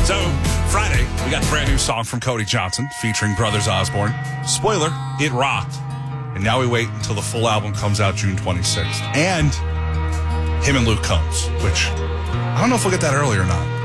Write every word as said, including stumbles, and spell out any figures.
So, Friday, we got a brand new song from Cody Johnson featuring Brothers Osborne. Spoiler, it rocked. And now we wait until the full album comes out June twenty-sixth. And him and Luke Combs, which I don't know if we'll get that early or not.